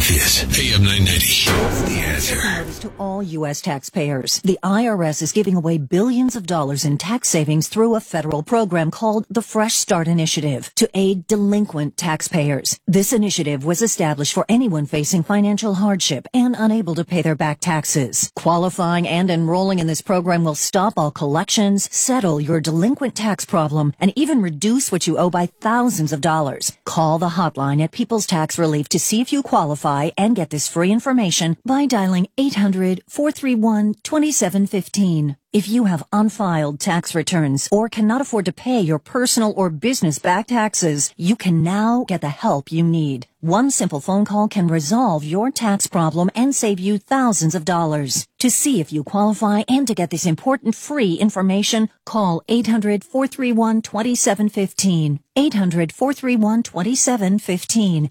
Philadelphia's AM 990. The Answer. Notice to all U.S. taxpayers. The IRS is giving away billions of dollars in tax savings through a federal program called the Fresh Start Initiative to aid delinquent taxpayers. This initiative was established for anyone facing financial hardship and unable to pay their back taxes. Qualifying and enrolling in this program will stop all collections, settle your delinquent tax problem, and even reduce what you owe by thousands of dollars. Call the hotline at People's Tax Relief to see if you qualify and get this free information by dialing 800-431-2715. If you have unfiled tax returns or cannot afford to pay your personal or business back taxes, you can now get the help you need. One simple phone call can resolve your tax problem and save you thousands of dollars. To see if you qualify and to get this important free information, call 800-431-2715. 800-431-2715.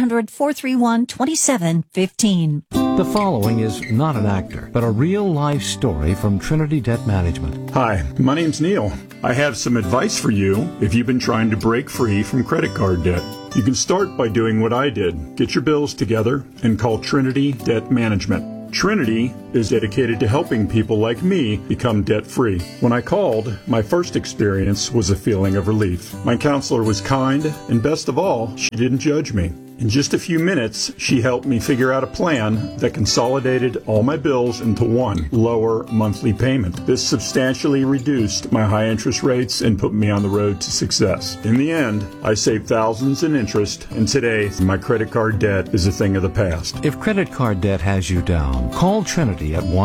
800-431-2715. The following is not an actor, but a real-life story from Trinity Debt Management. Hi, my name's Neil. I have some advice for you if you've been trying to break free from credit card debt. You can start by doing what I did. Get your bills together and call Trinity Debt Management. Trinity is dedicated to helping people like me become debt-free. When I called, my first experience was a feeling of relief. My counselor was kind, and best of all, she didn't judge me. In just a few minutes, she helped me figure out a plan that consolidated all my bills into one lower monthly payment. This substantially reduced my high interest rates and put me on the road to success. In the end, I saved thousands in interest, and today, my credit card debt is a thing of the past. If credit card debt has you down, call Trinity at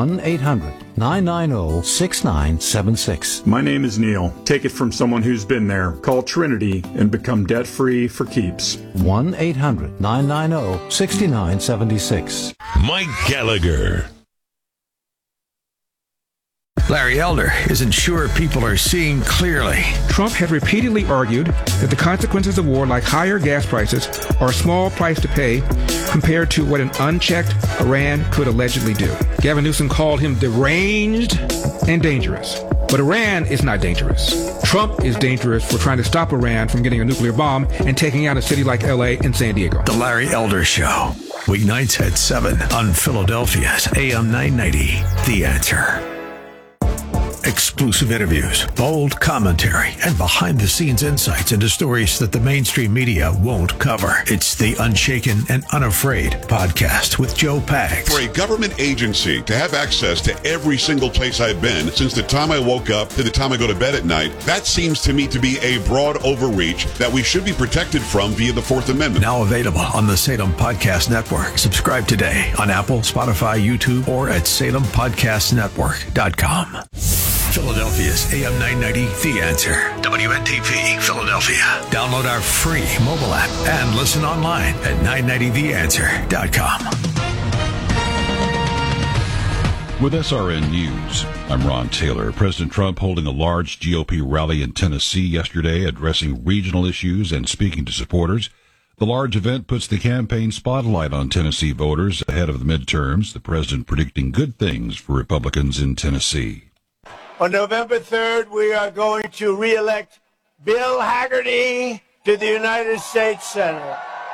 1-800-990-6976. My name is Neil. Take it from someone who's been there. Call Trinity and become debt-free for keeps. 1-800-990-6976. Mike Gallagher. Larry Elder isn't sure people are seeing clearly. Trump had repeatedly argued that the consequences of war, like higher gas prices, are a small price to pay compared to what an unchecked Iran could allegedly do. Gavin Newsom called him deranged and dangerous. But Iran is not dangerous. Trump is dangerous for trying to stop Iran from getting a nuclear bomb and taking out a city like L.A. and San Diego. The Larry Elder Show. Weeknights at 7 on Philadelphia's AM 990. The Answer. Exclusive interviews, bold commentary, and behind-the-scenes insights into stories that the mainstream media won't cover. It's the Unshaken and Unafraid podcast with Joe Pags. For a government agency to have access to every single place I've been since the time I woke up to the time I go to bed at night, that seems to me to be a broad overreach that we should be protected from via the Fourth Amendment. Now available on the Salem Podcast Network. Subscribe today on Apple, Spotify, YouTube, or at SalemPodcastNetwork.com. Philadelphia's AM 990, The Answer. WNTP, Philadelphia. Download our free mobile app and listen online at 990theanswer.com. With SRN News, I'm Ron Taylor. President Trump holding a large GOP rally in Tennessee yesterday, addressing regional issues and speaking to supporters. The large event puts the campaign spotlight on Tennessee voters ahead of the midterms, the president predicting good things for Republicans in Tennessee. On November 3rd, we are going to re-elect Bill Hagerty to the United States Senate.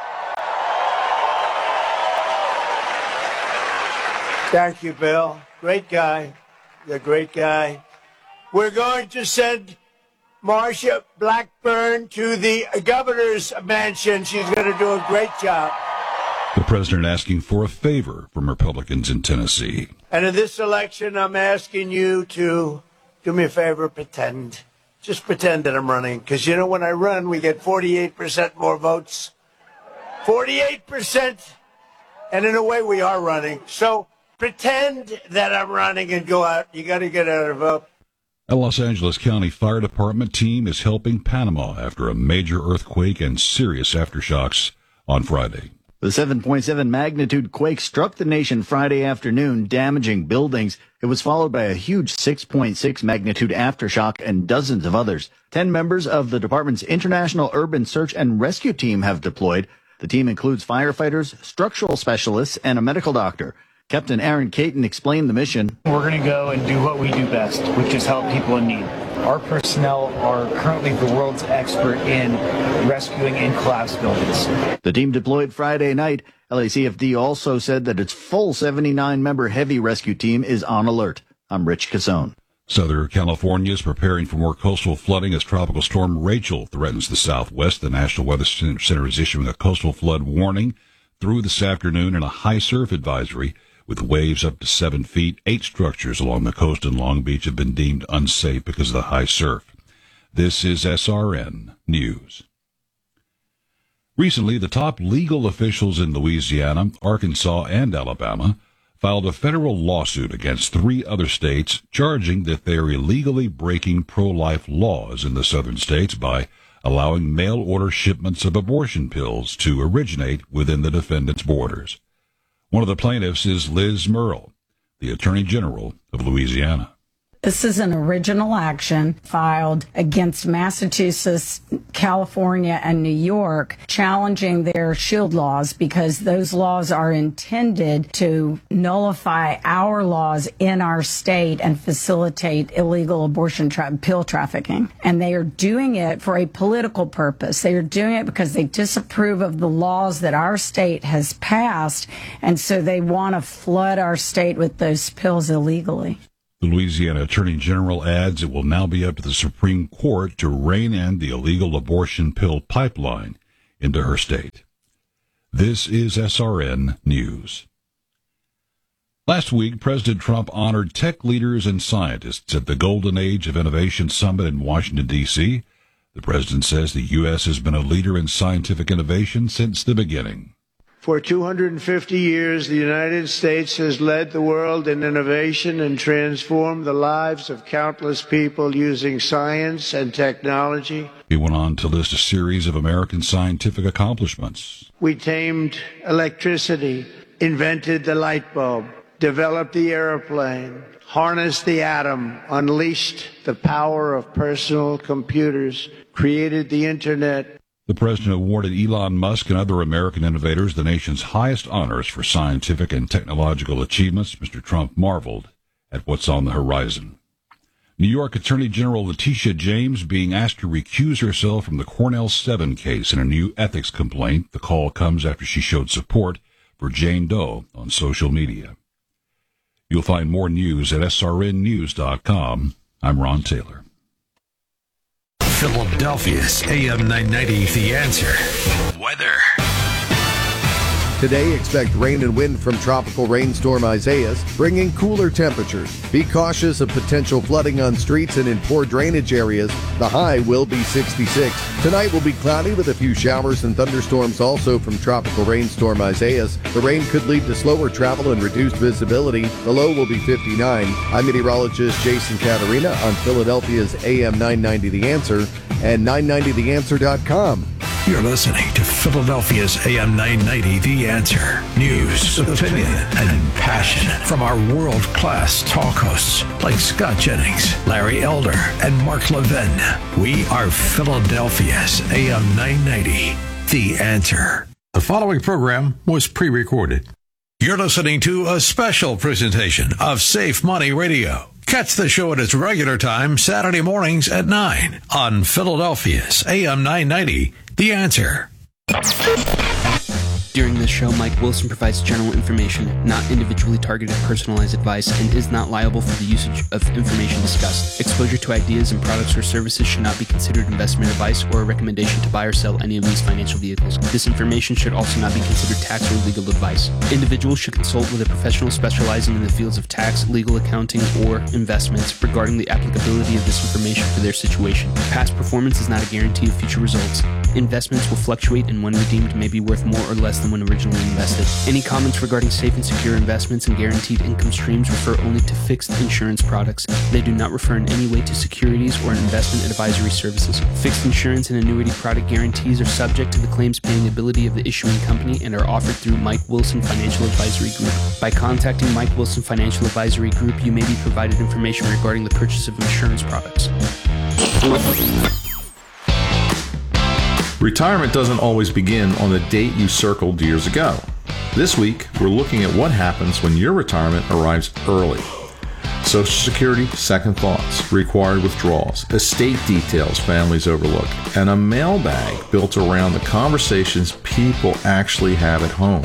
Thank you, Bill. Great guy. You're a great guy. We're going to send Marsha Blackburn to the governor's mansion. She's going to do a great job. The president asking for a favor from Republicans in Tennessee. And in this election, I'm asking you to do me a favor, pretend. Just pretend that I'm running. Because, you know, when I run, we get 48% more votes. 48%. And in a way, we are running. So pretend that I'm running and go out. You got to get out and vote. A Los Angeles County Fire Department team is helping Panama after a major earthquake and serious aftershocks on Friday. The 7.7 magnitude quake struck the nation Friday afternoon, damaging buildings. It was followed by a huge 6.6 magnitude aftershock and dozens of others. 10 members of the department's International Urban Search and Rescue Team have deployed. The team includes firefighters, structural specialists, and a medical doctor. Captain Aaron Caton explained the mission. We're going to go and do what we do best, which is help people in need. Our personnel are currently the world's expert in rescuing in collapsed buildings. The team deployed Friday night. LACFD also said that its full 79-member heavy rescue team is on alert. I'm Rich Cassone. Southern California is preparing for more coastal flooding as Tropical Storm Rachel threatens the southwest. The National Weather Center is issuing a coastal flood warning through this afternoon and a high surf advisory with waves up to 7 feet. 8 structures along the coast in Long Beach have been deemed unsafe because of the high surf. This is SRN News. Recently, the top legal officials in Louisiana, Arkansas, and Alabama filed a federal lawsuit against 3 other states, charging that they are illegally breaking pro-life laws in the southern states by allowing mail-order shipments of abortion pills to originate within the defendants' borders. One of the plaintiffs is Liz Murrill, the Attorney General of Louisiana. This is an original action filed against Massachusetts, California, and New York, challenging their shield laws because those laws are intended to nullify our laws in our state and facilitate illegal abortion pill trafficking. And they are doing it for a political purpose. They are doing it because they disapprove of the laws that our state has passed, and so they want to flood our state with those pills illegally. The Louisiana Attorney General adds it will now be up to the Supreme Court to rein in the illegal abortion pill pipeline into her state. This is SRN News. Last week, President Trump honored tech leaders and scientists at the Golden Age of Innovation Summit in Washington, D.C. The president says the U.S. has been a leader in scientific innovation since the beginning. For 250 years, the United States has led the world in innovation and transformed the lives of countless people using science and technology. He went on to list a series of American scientific accomplishments. We tamed electricity, invented the light bulb, developed the airplane, harnessed the atom, unleashed the power of personal computers, created the internet. The president awarded Elon Musk and other American innovators the nation's highest honors for scientific and technological achievements. Mr. Trump marveled at what's on the horizon. New York Attorney General Letitia James being asked to recuse herself from the Cornell 7 case in a new ethics complaint. The call comes after she showed support for Jane Doe on social media. You'll find more news at srnnews.com. I'm Ron Taylor. Philadelphia's AM 990, The Answer. Weather. Today, expect rain and wind from tropical rainstorm Isaias, bringing cooler temperatures. Be cautious of potential flooding on streets and in poor drainage areas. The high will be 66. Tonight will be cloudy with a few showers and thunderstorms also from tropical rainstorm Isaias. The rain could lead to slower travel and reduced visibility. The low will be 59. I'm meteorologist Jason Caterina on Philadelphia's AM 990 The Answer and 990theanswer.com. You're listening to Philadelphia's AM 990, The Answer. News, opinion, and passion from our world-class talk hosts like Scott Jennings, Larry Elder, and Mark Levin. We are Philadelphia's AM 990, The Answer. The following program was pre-recorded. You're listening to a special presentation of Safe Money Radio. Catch the show at its regular time, Saturday mornings at 9 on Philadelphia's AM 990, The Answer. During this show, Mike Wilson provides general information, not individually targeted personalized advice, and is not liable for the usage of information discussed. Exposure to ideas and products or services should not be considered investment advice or a recommendation to buy or sell any of these financial vehicles. This information should also not be considered tax or legal advice. Individuals should consult with a professional specializing in the fields of tax, legal accounting, or investments regarding the applicability of this information for their situation. Past performance is not a guarantee of future results. Investments will fluctuate and when redeemed may be worth more or less than when originally invested. Any comments regarding safe and secure investments and guaranteed income streams refer only to fixed insurance products. They do not refer in any way to securities or investment advisory services. Fixed insurance and annuity product guarantees are subject to the claims paying ability of the issuing company and are offered through Mike Wilson Financial Advisory Group. By contacting Mike Wilson Financial Advisory Group, you may be provided information regarding the purchase of insurance products. Retirement doesn't always begin on the date you circled years ago. This week, we're looking at what happens when your retirement arrives early. Social Security, second thoughts, required withdrawals, estate details families overlook, and a mailbag built around the conversations people actually have at home.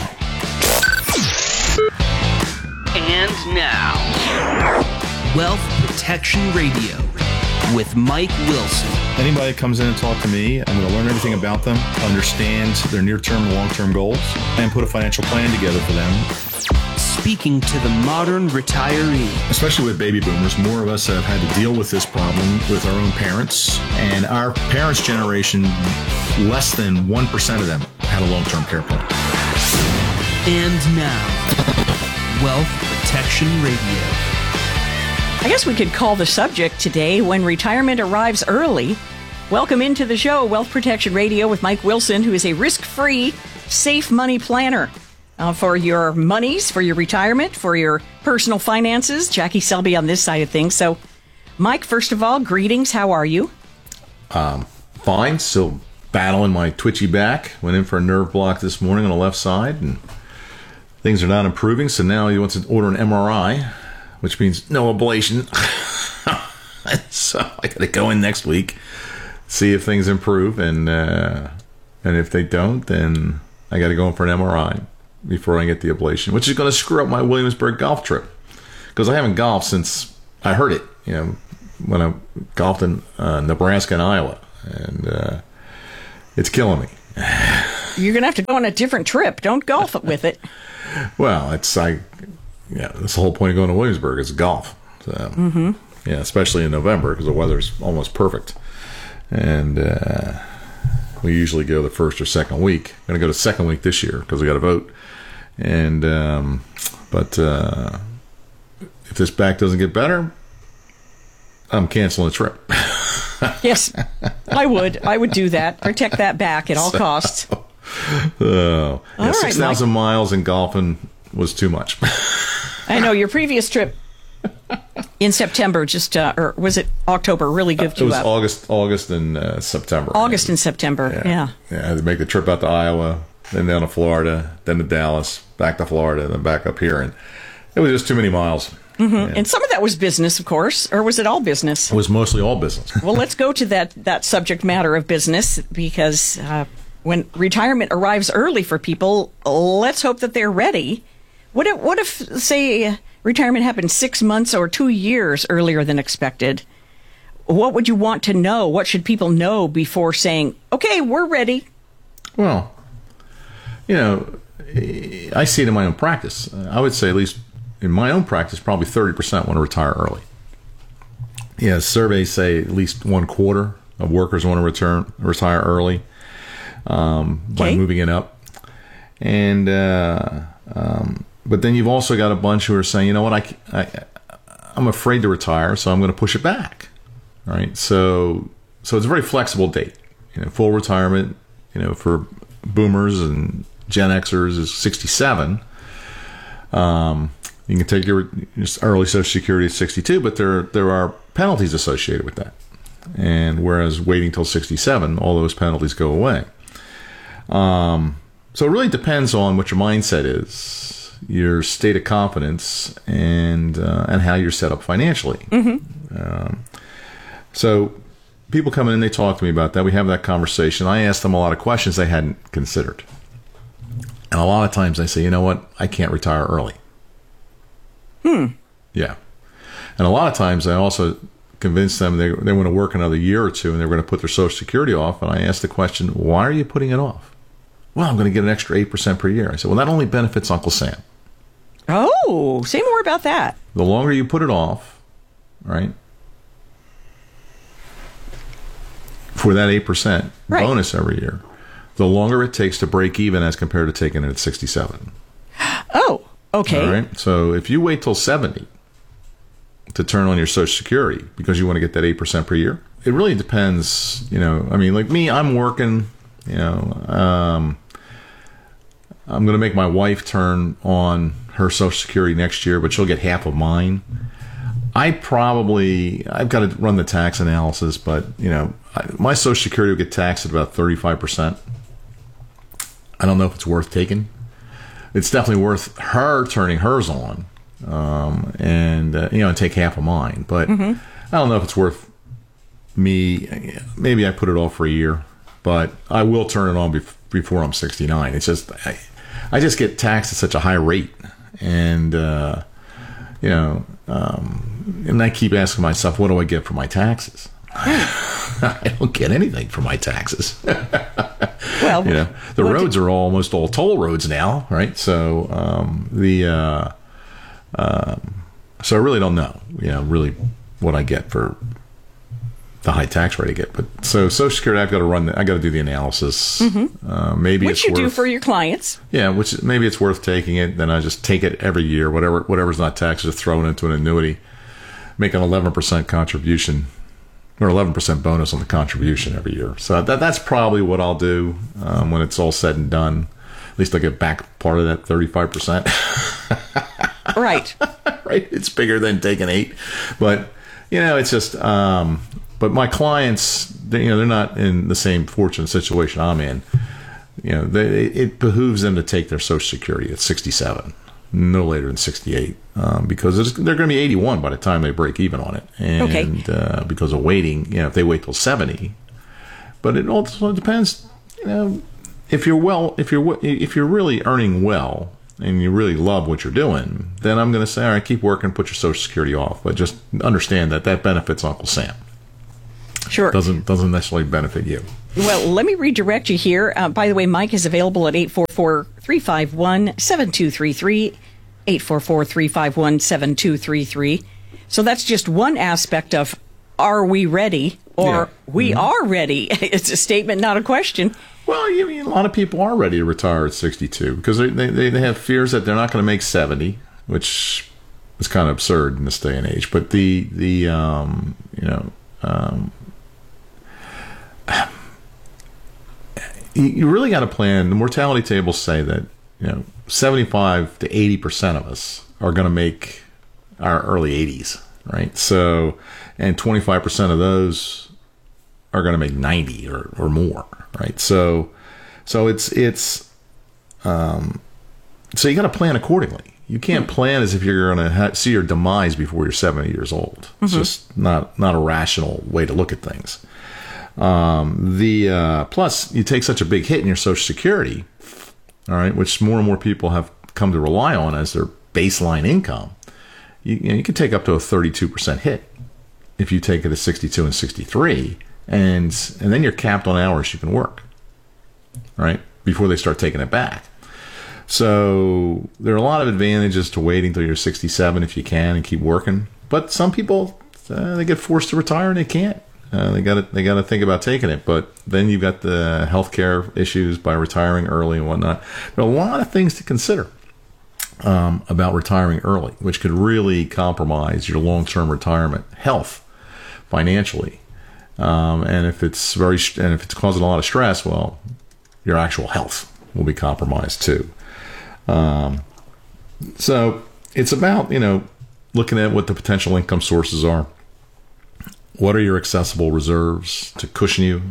And now, Wealth Protection Radio with Mike Wilson. Anybody that comes in and talk to me, I'm going to learn everything about them, understand their near-term and long-term goals, and put a financial plan together for them. Speaking to the modern retiree. Especially with baby boomers, more of us have had to deal with this problem with our own parents. And our parents' generation, less than 1% of them had a long-term care plan. And now, Wealth Protection Radio. I guess we could call the subject today, When Retirement Arrives Early. Welcome into the show, Wealth Protection Radio with Mike Wilson, who is a risk-free, safe money planner. For your monies, for your retirement, for your personal finances. Jackie Selby on this side of things. So, Mike, first of all, greetings. How are you? Fine. Still battling my twitchy back. Went in for a nerve block this morning on the left side, and things are not improving. So now he wants to order an MRI, which means no ablation. So I got to go in next week, see if things improve, and if they don't, then I got to go in for an MRI before I get the ablation, which is going to screw up my Williamsburg golf trip, because I haven't golfed since I heard it, when I golfed in Nebraska and Iowa, and it's killing me. You're going to have to go on a different trip. Don't golf with it. Well, that's the whole point of going to Williamsburg is golf. So, yeah, especially in November because the weather's almost perfect, and we usually go the first or second week. I'm going to go the second week this year because we got to vote. And but if this back doesn't get better, I'm canceling the trip. Yes, I would do that. Protect that back at all costs. 6,000 miles in golfing was too much. I know your previous trip in September, or was it October? Really good to you up. It was August and September. August and September, yeah. I had to make the trip out to Iowa, then down to Florida, then to Dallas, back to Florida, then back up here, and it was just too many miles. Mm-hmm. And some of that was business, of course, or was it all business? It was mostly all business. Well, let's go to that subject matter of business, because when retirement arrives early for people, let's hope that they're ready. What if say, retirement happened 6 months or 2 years earlier than expected? What would you want to know? What should people know before saying, okay, we're ready? Well, I see it in my own practice. I would say, at least in my own practice, probably 30% want to retire early. Yeah, surveys say at least 1/4 of workers want to retire early by moving it up. And but then you've also got a bunch who are saying, you know what, I'm afraid to retire, so I'm going to push it back. Right? So it's a very flexible date. Full retirement, for boomers and Gen Xers is 67. You can take your early Social Security at 62, but there are penalties associated with that. And whereas waiting till 67, all those penalties go away. So it really depends on what your mindset is, your state of confidence, and how you're set up financially. Mm-hmm. So people come in and they talk to me about that. We have that conversation. I ask them a lot of questions they hadn't considered. And a lot of times I say, you know what, I can't retire early. Yeah. And a lot of times I also convince them they want to work another year or two and they're going to put their Social Security off. And I ask the question, why are you putting it off? Well, I'm going to get an extra 8% per year. I said, well, that only benefits Uncle Sam. Oh, say more about that. The longer you put it off, right, for that 8% bonus every year, the longer it takes to break even as compared to taking it at 67. Oh, okay. All right. So if you wait till 70 to turn on your Social Security because you want to get that 8% per year, it really depends. I mean, like me, I'm working. I'm going to make my wife turn on her Social Security next year, but she'll get half of mine. I've got to run the tax analysis, but my Social Security will get taxed at about 35%. I don't know if it's worth taking. It's definitely worth her turning hers on and take half of mine. But I don't know if it's worth me. Maybe I put it off for a year, but I will turn it on before I'm 69. It's just I just get taxed at such a high rate, and and I keep asking myself, what do I get for my taxes? I don't get anything for my taxes. Well, the roads are almost all toll roads now, right? So so I really don't know, really what I get for the high tax rate I get. But so Social Security, I got to do the analysis. Maybe which you do for your clients. Yeah, maybe it's worth taking it. Then I just take it every year, whatever's not taxed, just throw it into an annuity, make an 11% contribution or 11% bonus on the contribution every year. So that's probably what I'll do when it's all said and done. At least I'll get back part of that 35%. Right. Right. It's bigger than taking 8, but it's just. But my clients, they're not in the same fortunate situation I'm in. It behooves them to take their Social Security at 67, no later than 68, because they're going to be 81 by the time they break even on it, and because of waiting, if they wait till 70. But it also depends, if you're really earning well and you really love what you're doing, then I'm going to say, all right, keep working, put your Social Security off, but just understand that benefits Uncle Sam. Sure. Doesn't necessarily benefit you. Well, let me redirect you here. By the way, Mike is available at 844-351-7233, 844-351-7233. So that's just one aspect of, are we ready? Or we are ready. It's a statement, not a question. Well, a lot of people are ready to retire at 62 because they have fears that they're not going to make 70, which is kind of absurd in this day and age. But you really got to plan. The mortality tables say that 75 to 80% of us are going to make our early 80s, right? So, and 25% of those are going to make 90 or more, right? So it's so you got to plan accordingly. You can't plan as if you're going to see your demise before you're 70 years old. It's just not a rational way to look at things. Plus you take such a big hit in your Social Security, all right, which more and more people have come to rely on as their baseline income. You can take up to a 32% hit if you take it at 62 and 63, and then you're capped on hours you can work, right, before they start taking it back. So there are a lot of advantages to waiting until you're 67 if you can and keep working. But some people they get forced to retire and they can't. They got to think about taking it. But then you've got the healthcare issues by retiring early and whatnot. There are a lot of things to consider about retiring early, which could really compromise your long-term retirement health financially. And if it's causing a lot of stress, well, your actual health will be compromised too. So it's about, looking at what the potential income sources are. What are your accessible reserves to cushion you?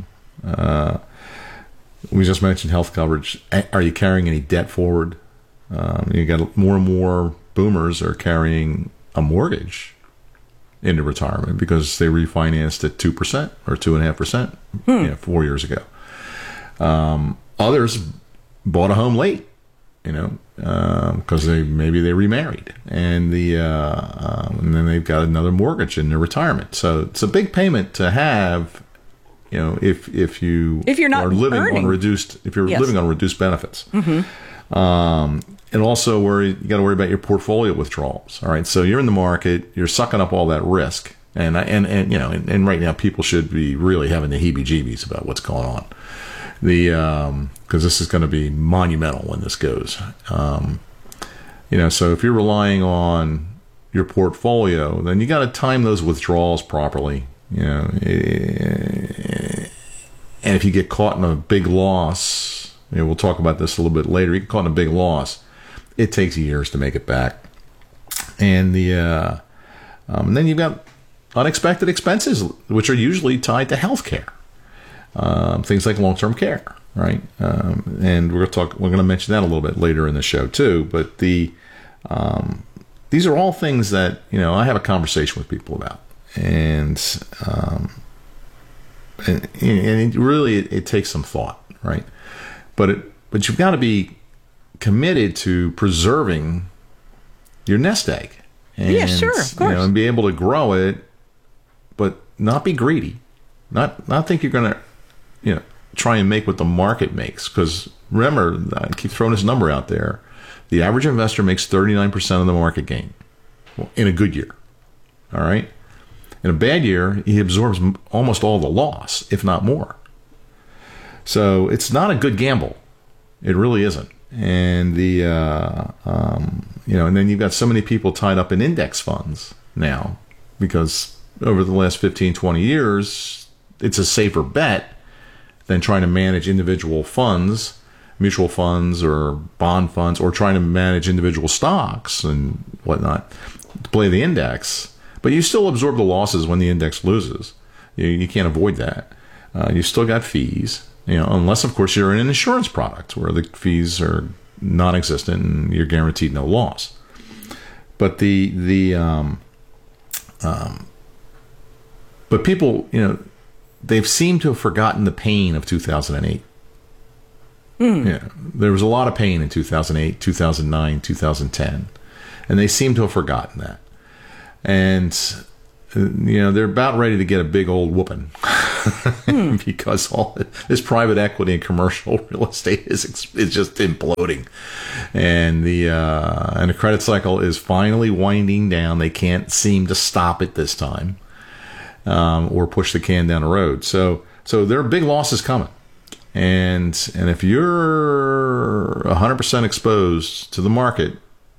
We just mentioned health coverage. Are you carrying any debt forward? You got more and more boomers are carrying a mortgage into retirement because they refinanced at 2% or 2.5%, 4 years ago. Others bought a home late, because maybe they remarried, and then they've got another mortgage in their retirement. So it's a big payment to have, if you're not living on reduced benefits. And also you got to worry about your portfolio withdrawals. All right, so you're in the market, you're sucking up all that risk, and right now people should be really having the heebie-jeebies about what's going on. Because this is going to be monumental when this goes. So if you're relying on your portfolio, then you got to time those withdrawals properly. And if you get caught in a big loss, we'll talk about this a little bit later. You get caught in a big loss, it takes years to make it back. And and then you've got unexpected expenses, which are usually tied to healthcare. Things like long-term care, right? And we're going to mention that a little bit later in the show too. But these are all things that, I have a conversation with people about. And it really, it takes some thought, right? But you've got to be committed to preserving your nest egg. And, yeah, sure, of course. And be able to grow it, but not be greedy. Not think you're going to, try and make what the market makes. Because remember, I keep throwing this number out there. The average investor makes 39% of the market gain in a good year. All right? In a bad year, he absorbs almost all the loss, if not more. So it's not a good gamble. It really isn't. And and then you've got so many people tied up in index funds now, because over the last 15, 20 years, it's a safer bet than trying to manage individual funds, mutual funds or bond funds, or trying to manage individual stocks and whatnot to play the index. But you still absorb the losses when the index loses. You can't avoid that. You still got fees, unless, of course, you're in an insurance product where the fees are non-existent and you're guaranteed no loss. But but people, they've seemed to have forgotten the pain of 2008. Yeah, there was a lot of pain in 2008, 2009, 2010, and they seem to have forgotten that. And they're about ready to get a big old whooping because all this private equity and commercial real estate is just imploding, and the credit cycle is finally winding down. They can't seem to stop it this time, or push the can down the road. So there are big losses coming, and if you're 100% exposed to the market,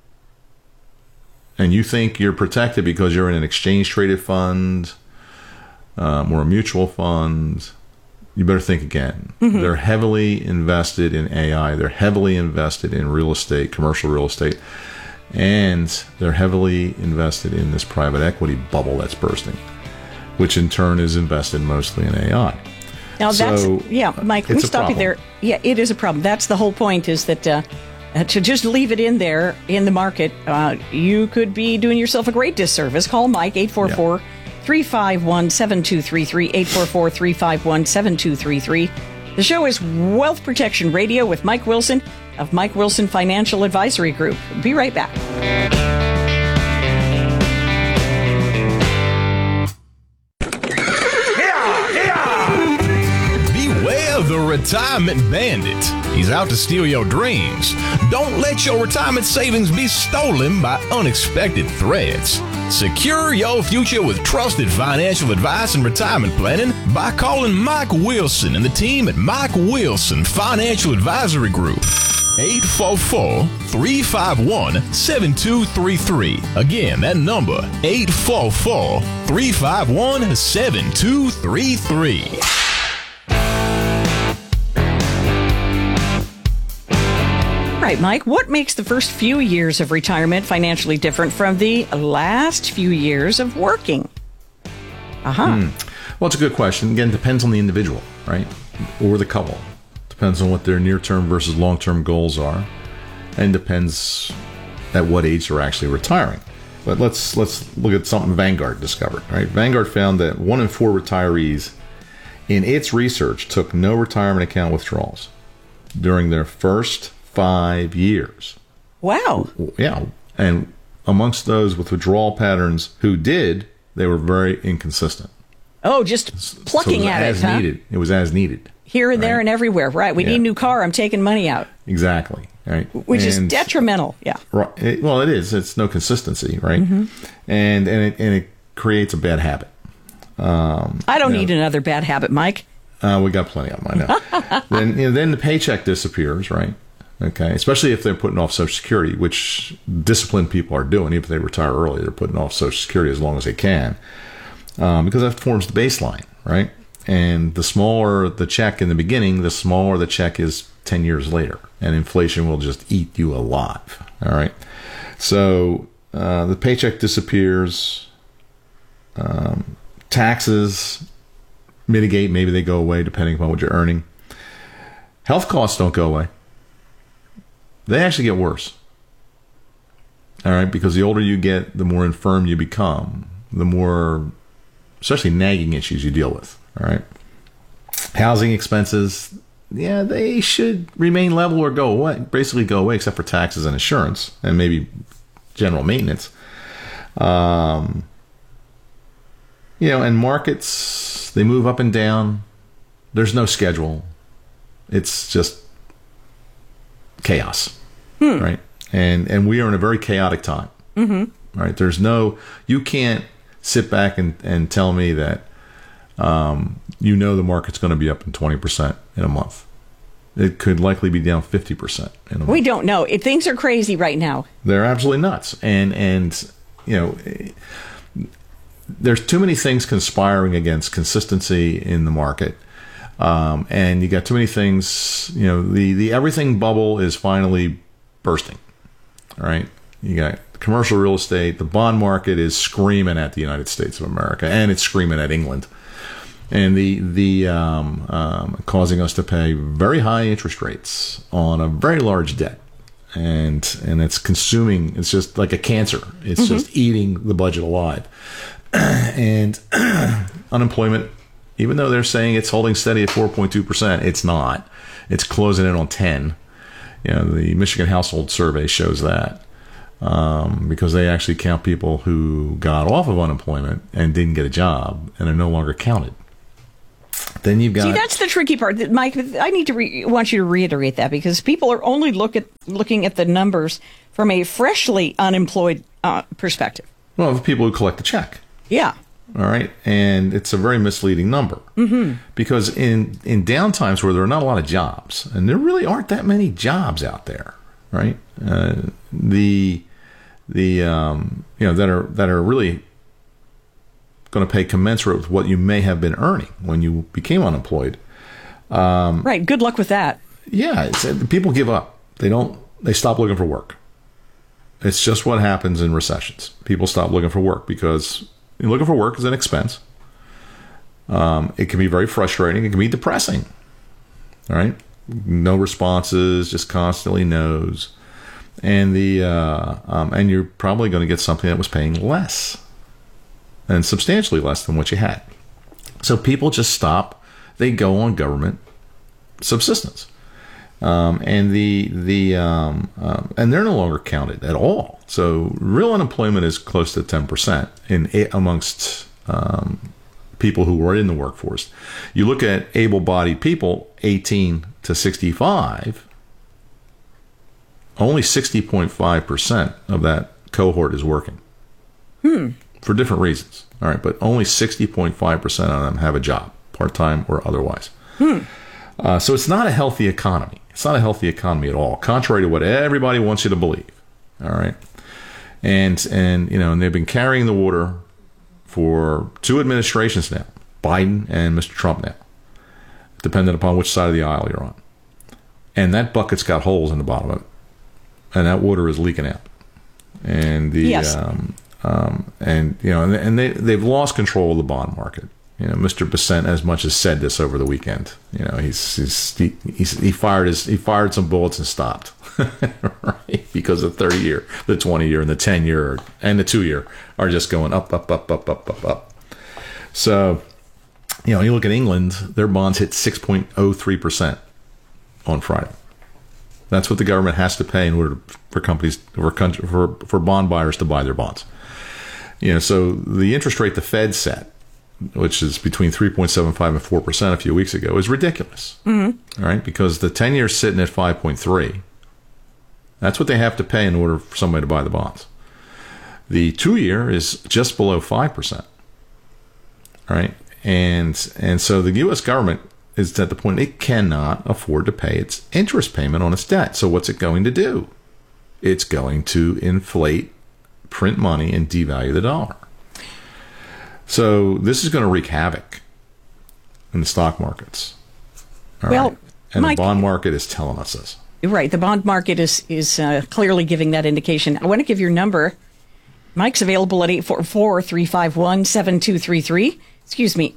and you think you're protected because you're in an exchange-traded fund or a mutual fund, you better think again. Mm-hmm. They're heavily invested in AI. They're heavily invested in real estate, commercial real estate, and they're heavily invested in this private equity bubble that's bursting, which in turn is invested mostly in AI. Now Mike, we stop you there. Yeah, it is a problem. That's the whole point, is that to just leave it in there in the market, you could be doing yourself a great disservice. Call Mike, 844-351-7233, 844-351-7233. The show is Wealth Protection Radio with Mike Wilson of Mike Wilson Financial Advisory Group. Be right back. The retirement bandit. He's out to steal your dreams. Don't let your retirement savings be stolen by unexpected threats. Secure your future with trusted financial advice and retirement planning by calling Mike Wilson and the team at Mike Wilson Financial Advisory Group. 844-351-7233. Again, that number, 844-351-7233. Right, Mike, what makes the first few years of retirement financially different from the last few years of working? Well, it's a good question. Again, it depends on the individual, right? Or the couple. Depends on what their near-term versus long-term goals are. And depends at what age they're actually retiring. But let's look at something Vanguard discovered, right? Vanguard found that 1 in 4 retirees in its research took no retirement account withdrawals during their first 5 years. Wow. Yeah. And amongst those with withdrawal patterns who did, they were very inconsistent. Oh, just plucking at it, huh? Needed. It was as needed. Here and there and everywhere. Right. We need a new car. I'm taking money out. Exactly. Right. Which is detrimental. Yeah. Right. Well, it is. It's no consistency. Right. Mm-hmm. And it creates a bad habit. I don't need another bad habit, Mike. We got plenty of them, I know. Then the paycheck disappears, right? Okay, especially if they're putting off Social Security, which disciplined people are doing. Even if they retire early, they're putting off Social Security as long as they can, because that forms the baseline, right? And the smaller the check in the beginning, the smaller the check is 10 years later, and inflation will just eat you alive. All right, so the paycheck disappears. Taxes mitigate, maybe they go away depending upon what you're earning. Health costs don't go away. They actually get worse. All right, because the older you get, the more infirm you become, the more, especially nagging issues you deal with. All right, housing expenses, yeah, they should remain level or go away, basically go away, except for taxes and insurance and maybe general maintenance. And markets, they move up and down. There's no schedule. It's just chaos, right? And we are in a very chaotic time, right? There's no, you can't sit back and tell me that, the market's going to be up in 20% in a month. It could likely be down 50% in a month. We don't know. Things are crazy right now. They're absolutely nuts. And there's too many things conspiring against consistency in the market. And you got too many things, the everything bubble is finally bursting. All right. You got commercial real estate. The bond market is screaming at the United States of America, and it's screaming at England. And causing us to pay very high interest rates on a very large debt. And it's consuming, it's just like a cancer. It's just eating the budget alive. And unemployment, even though they're saying it's holding steady at 4.2%, it's not. It's closing in on 10. The Michigan Household Survey shows that because they actually count people who got off of unemployment and didn't get a job and are no longer counted. Then you've got... See, that's the tricky part. Mike, I need to want you to reiterate that, because people are only looking at the numbers from a freshly unemployed perspective. Well, the people who collect the check. Yeah. All right. And it's a very misleading number. Because in downtimes where there are not a lot of jobs, and there really aren't that many jobs out there, right? That are really going to pay commensurate with what you may have been earning when you became unemployed. Right. Good luck with that. Yeah. People give up. They stop looking for work. It's just what happens in recessions. People stop looking for work because looking for work is an expense. It can be very frustrating. It can be depressing. All right. No responses, just constantly no's. And and you're probably going to get something that was paying less. And substantially less than what you had. So people just stop. They go on government subsistence, and and they're no longer counted at all. So real unemployment is close to 10% amongst people who are in the workforce. You look at able-bodied people, 18 to 65. Only 60.5% of that cohort is working. For different reasons. All right, but only 60.5% of them have a job, part-time or otherwise. So it's not a healthy economy. It's not a healthy economy at all, contrary to what everybody wants you to believe. All right. And they've been carrying the water for 2 administrations now, Biden and Mr. Trump now, depending upon which side of the aisle you're on. And that bucket's got holes in the bottom of it. And that water is leaking out. And yes. They've lost control of the bond market. Mr. Bessent as much as said this over the weekend. He fired some bullets and stopped, right? Because the 30-year, the 20-year, and the 10-year, and the 2-year are just going up, up, up, up, up, up, up. So, you look at England, their bonds hit 6.03% on Friday. That's what the government has to pay in order for companies, for bond buyers to buy their bonds. So the interest rate the Fed set, which is between 3.75 and 4% a few weeks ago, is ridiculous. All right, because the 10-year is sitting at 5.3. That's what they have to pay in order for somebody to buy the bonds. The 2-year is just below 5%. All right, and so the U.S. government is at the point it cannot afford to pay its interest payment on its debt. So what's it going to do? It's going to inflate, print money, and devalue the dollar. So this is going to wreak havoc in the stock markets. All right? And Mike, the bond market is telling us this. Right. The bond market is clearly giving that indication. I want to give your number. Mike's available at 844-351-7233. Excuse me,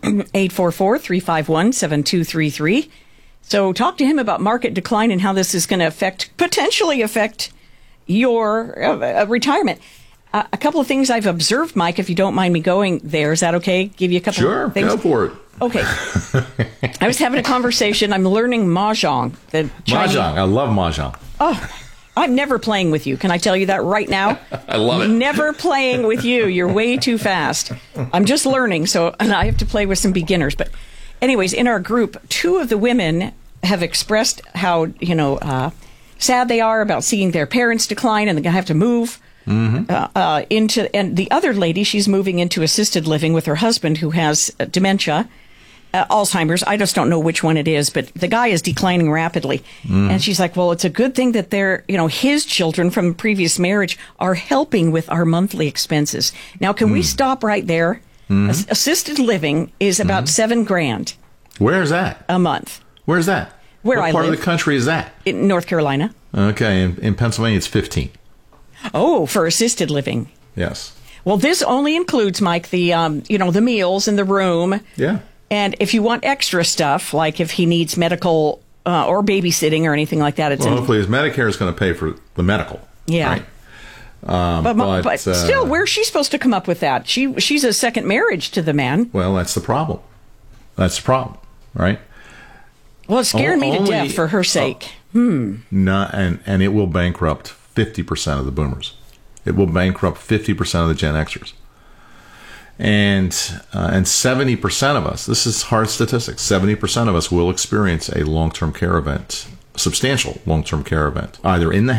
844-351-7233. So talk to him about market decline and how this is going to potentially affect your retirement. A couple of things I've observed, Mike, if you don't mind me going there. Is that okay? Give you a couple Sure, of things? go for it. Okay. I was having a conversation. I'm learning Mahjong. Mahjong. I love Mahjong. Oh, I'm never playing with you. Can I tell you that right now? I love it. Never playing with you. You're way too fast. I'm just learning, and I have to play with some beginners. But anyways, in our group, 2 of the women have expressed how, sad they are about seeing their parents decline and they're going to have to move. Mm-hmm. And the other lady, she's moving into assisted living with her husband who has dementia, Alzheimer's. I just don't know which one it is, but the guy is declining rapidly. And she's like, well, it's a good thing that his children from the previous marriage are helping with our monthly expenses. Now, can we stop right there? Assisted living is about $7,000. Where is that? A month. Where's that? Where what I part live. of the country is that? In North Carolina. Okay, in Pennsylvania, it's 15. Oh, for assisted living. Yes. Well, this only includes, Mike, the the meals in the room. Yeah. And if you want extra stuff, like if he needs medical or babysitting or anything like that, it's hopefully his Medicare is going to pay for the medical. Yeah. Right? But still, where's she supposed to come up with that? She's a second marriage to the man. Well, that's the problem. That's the problem, right? Well, it scared me to death for her sake. Not, and it will bankrupt 50% of the boomers. It will bankrupt 50% of the Gen Xers. And 70% of us, this is hard statistics, 70% of us will experience a long-term care event, substantial long-term care event, either in the